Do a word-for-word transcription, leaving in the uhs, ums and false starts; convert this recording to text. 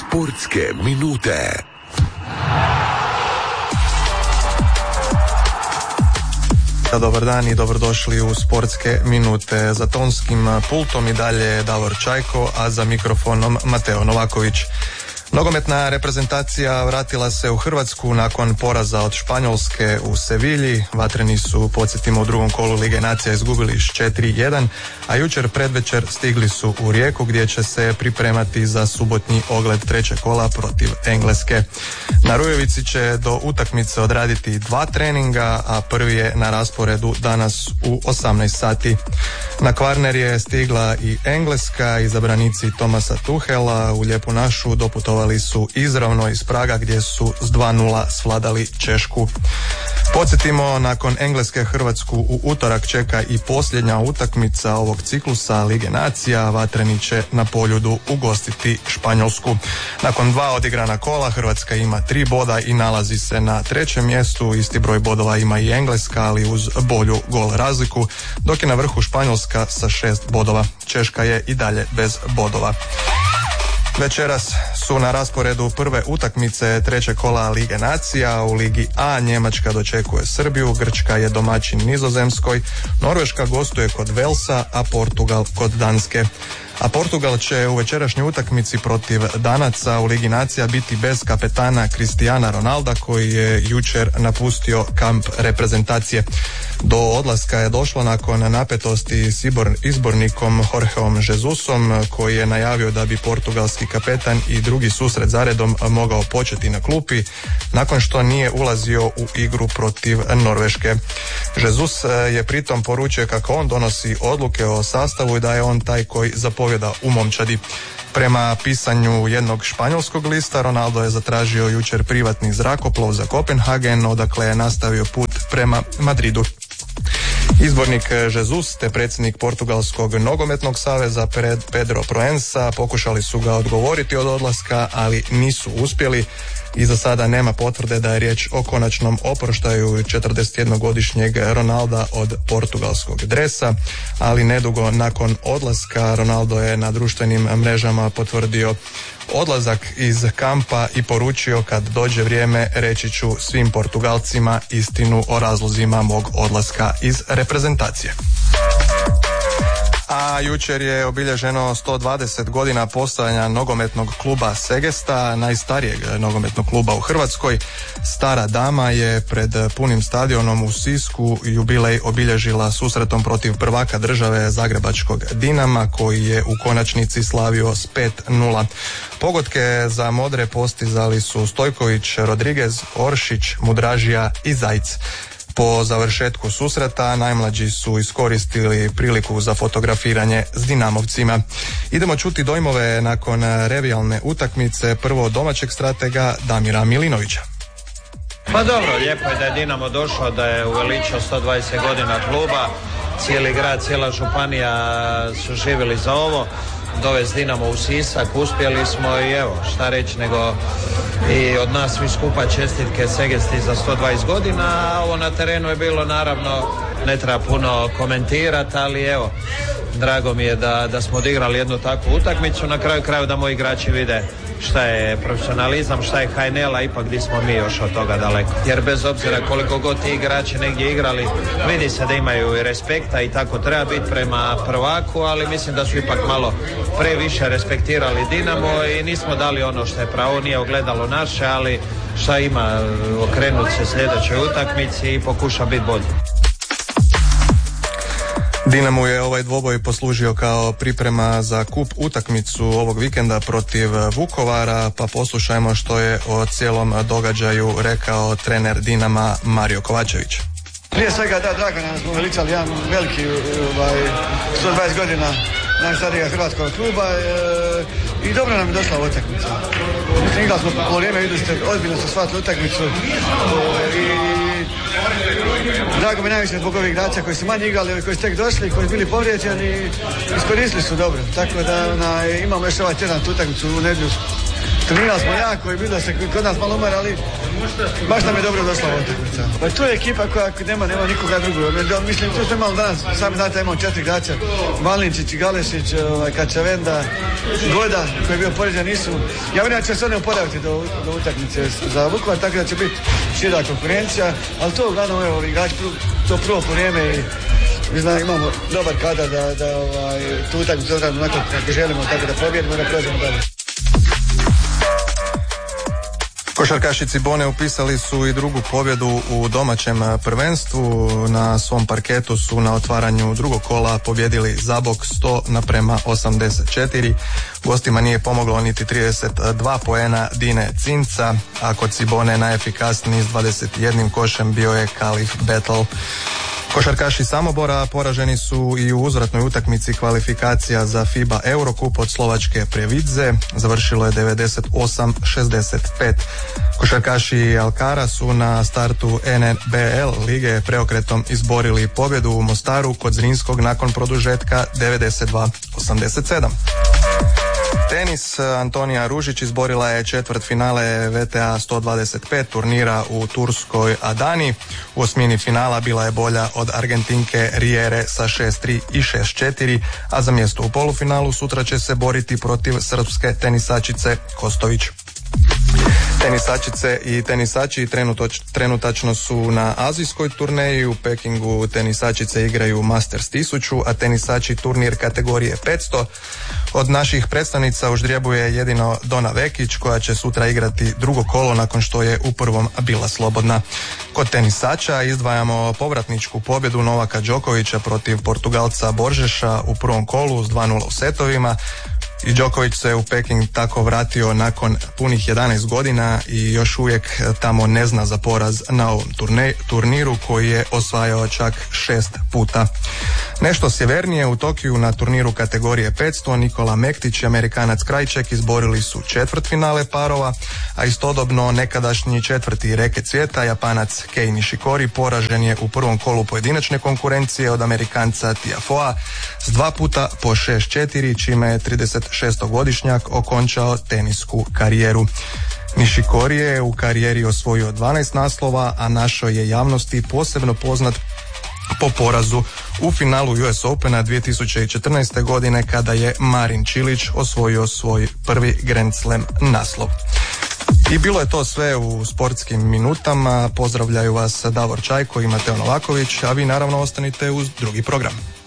Sportske minute. Dobar dan i dobrodošli u Sportske minute. Za tonskim pultom i dalje Davor Čajko, a za mikrofonom Mateo Novaković. Nogometna reprezentacija vratila se u Hrvatsku nakon poraza od Španjolske u Sevilji. Vatreni su, podsjetimo, u drugom kolu Lige nacija izgubili s četiri jedan, a jučer predvečer stigli su u Rijeku gdje će se pripremati za subotnji ogled trećeg kola protiv Engleske. Na Rujevici će do utakmice odraditi dva treninga, a prvi je na rasporedu danas u osamnaest sati. Na Kvarner je stigla i Engleska, izabranici Thomasa Tuchela u lijepu našu doputovali su izravno iz Praga gdje su s dva nula svladali Češku. Podsjetimo, nakon Engleske Hrvatsku u utorak čeka i posljednja utakmica ovog ciklusa Lige nacija. Vatreni će na Poljudu ugostiti Španjolsku. Nakon dva odigrana kola Hrvatska ima tri boda i nalazi se na trećem mjestu. Isti broj bodova ima i Engleska, ali uz bolju gol razliku, dok je na vrhu Španjolska sa šest bodova. Češka je i dalje bez bodova. Večeras su na rasporedu prve utakmice trećeg kola Lige nacija. U Ligi A Njemačka dočekuje Srbiju, Grčka je domaćin Nizozemskoj, Norveška gostuje kod Velsa, a Portugal kod Danske. A Portugal će u večerašnjoj utakmici protiv Danaca u Ligi nacija biti bez kapetana Cristiana Ronalda, koji je jučer napustio kamp reprezentacije. Do odlaska je došlo nakon napetosti s izbornikom Jorgeom Jesusom, koji je najavio da bi portugalski kapetan i drugi susret zaredom mogao početi na klupi nakon što nije ulazio u igru protiv Norveške. Jesus je pritom poručio kako on donosi odluke o sastavu i da je on taj koji zapovjeda u momčadi. Prema pisanju jednog španjolskog lista, Ronaldo je zatražio jučer privatni zrakoplov za Kopenhagen, odakle je nastavio put prema Madridu. Izbornik Jesus te predsjednik Portugalskog nogometnog saveza Pedro Proensa pokušali su ga odgovoriti od odlaska, ali nisu uspjeli i za sada nema potvrde da je riječ o konačnom oproštaju četrdesetjednogodišnjeg Ronalda od portugalskog dresa, ali nedugo nakon odlaska Ronaldo je na društvenim mrežama potvrdio odlazak iz kampa i poručio: kad dođe vrijeme reći ću svim Portugalcima istinu o razlozima mog odlaska iz reprezentacije. A jučer je obilježeno sto dvadeset godina postojanja nogometnog kluba Segesta, najstarijeg nogometnog kluba u Hrvatskoj. Stara dama je pred punim stadionom u Sisku jubilej obilježila susretom protiv prvaka države zagrebačkog Dinama, koji je u konačnici slavio s pet nula. Pogodke za modre postizali su Stojković, Rodriguez, Oršić, Mudražija i Zajc. Po završetku susreta najmlađi su iskoristili priliku za fotografiranje s Dinamovcima. Idemo čuti dojmove nakon revijalne utakmice prvo domaćeg stratega Damira Milinovića. Pa dobro, lijepo je da je Dinamo došao, da je uveličao sto dvadeset godina kluba. Cijeli grad, cijela županija su živjeli za ovo. Dovesti Dinamo u Sisak, uspjeli smo i evo, šta reći nego i od nas svi skupa čestitke Segesti za sto dvadeset godina, a ovo na terenu je bilo, naravno, ne treba puno komentirati, ali evo, drago mi je da, da smo odigrali jednu takvu utakmicu, na kraju kraju da moji igrači vide šta je profesionalizam, šta je H N L, a ipak gdje smo mi još od toga daleko. Jer bez obzira koliko god ti igrači negdje igrali, vidi se da imaju i respekta i tako treba biti prema prvaku, ali mislim da su ipak malo previše respektirali Dinamo i nismo dali ono što je pravo, nije ogledalo naše, ali šta ima, okrenuti se sljedećoj utakmici i pokuša biti bolji. Dinamo je ovaj dvoboj poslužio kao priprema za kup utakmicu ovog vikenda protiv Vukovara, pa poslušajmo što je o cijelom događaju rekao trener Dinama Mario Kovačević. Prije svega da, drago nam smo veličali jedan veliki ovaj, sto dvadeset godina najstarijega hrvatskog kluba e, i dobro nam je došla ova utakmica. Mislim, igrali smo po vrijeme, vidjeli ste, ozbiljno ste shvatili utakmicu e, i drago mi najviše zbog ovih igrača koji su manje igrali, koji su tek došli, koji su bili povrijeđeni i iskoristili su dobro. Tako da na, imamo još ovaj tjedan tu utakmicu u nedjelju Trenirali smo jako i bilo da se kod nas malo umar, ali baš nam je dobro došla utakmica. Pa to je ekipa koja nema, nema nikoga drugog. Mislim, tu smo imali danas, sami znate, imamo četiri igrača, Valinčić, Galešić, ovaj, Kačavenda, Goda, koji je bio poređen, nisu. Ja vjerujem da će se oni oporaviti do, do utakmice za Vukovar, tako da će biti šira konkurencija, ali to uglavnom evo, igrači to prvo po vrijeme i mi znam, imamo dobar kadar da, da ovaj, tu utakmicu odradimo onako kako želimo, tako da pobjedimo i da prođemo dalje. Košarkaši Cibone upisali su i drugu pobjedu u domaćem prvenstvu. Na svom parketu su na otvaranju drugog kola pobjedili Zabok sto naprema osamdeset četiri. Gostima nije pomoglo niti trideset dva poena Dine Cinca, a kod Cibone najefikasniji s dvadeset jednim košem bio je Kalif Battle. Košarkaši Samobora poraženi su i u uzvratnoj utakmici kvalifikacija za FIBA Eurocup od slovačke Prievidze. Završilo je devedeset osam šezdeset pet. Košarkaši Alkara su na startu N B L lige preokretom izborili pobjedu u Mostaru kod Zrinskog nakon produžetka devedeset dva osamdeset sedam. Tenis, Antonija Ružić izborila je četvrt finale V T A sto dvadeset pet turnira u turskoj Adani. U osmini finala bila je bolja od Argentinke Riere sa šest tri i šest četiri, a za mjesto u polufinalu sutra će se boriti protiv srpske tenisačice Kostović. Tenisačice i tenisači trenutoč, trenutačno su na azijskoj turneji. U Pekingu tenisačice igraju Masters tisuću, a tenisači turnir kategorije petsto. Od naših predstavnica u ždrijebu je jedino Dona Vekić, koja će sutra igrati drugo kolo nakon što je u prvom bila slobodna. Kod tenisača izdvajamo povratničku pobjedu Novaka Đokovića protiv Portugalca Boržeša u prvom kolu s dva nula u setovima. I Đoković se u Peking tako vratio nakon punih jedanaest godina i još uvijek tamo ne zna za poraz na ovom turne, turniru koji je osvajao čak šest puta. Nešto sjevernije u Tokiju na turniru kategorije petsto Nikola Mektić i Amerikanac Krajček izborili su četvrtfinale parova, a istodobno nekadašnji četvrti reket svijeta Japanac Kei Nishikori poražen je u prvom kolu pojedinačne konkurencije od Amerikanca Tiafoea s dva puta po šest četiri, čime je tridesetšestogodišnjak okončao tenisku karijeru. Nishikori je u karijeri osvojio dvanaest naslova, a našoj je javnosti posebno poznat po porazu u finalu U S Opena dvije tisuće četrnaeste. godine kada je Marin Čilić osvojio svoj prvi Grand Slam naslov. I bilo je to sve u sportskim minutama. Pozdravljaju vas Davor Čajko i Mateo Novaković, a vi naravno ostanite uz drugi program.